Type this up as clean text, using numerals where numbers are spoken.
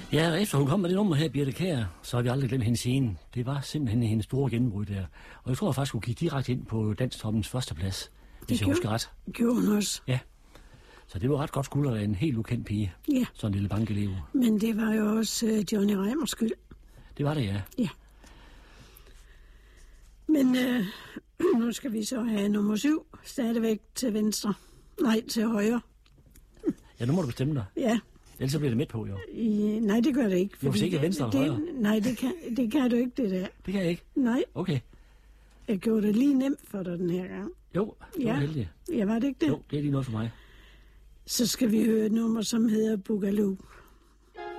Ja, og efter hun kom med det nummer her, Birthe Kjær, så har vi aldrig glemt hendes scene. Det var simpelthen hendes store gennembrud der. Og jeg tror faktisk, hun gik direkte ind på Danstoppens førsteplads, hvis jeg husker ret. Det gjorde hun også. Ja. Så det var ret godt skulder af en helt ukendt pige. Ja. Sådan en lille bankelev. Men det var jo også Johnny Reimers skyld. Det var det, ja. Ja. Men nu skal vi så have nummer 7 stadigvæk til venstre. Nej, til højre. Ja, nu må du bestemme dig. Ja. Ellers så bliver det midt på, jo. Nej, det gør det ikke. Jo, ikke venstre eller højre. Nej, det kan du ikke, det der. Det kan jeg ikke? Nej. Okay. Jeg gjorde det lige nemt for dig den her gang. Jo, det var heldigt. Ja, var det ikke det? Jo, det er lige noget for mig. Så skal vi høre et nummer, som hedder Boogaloo.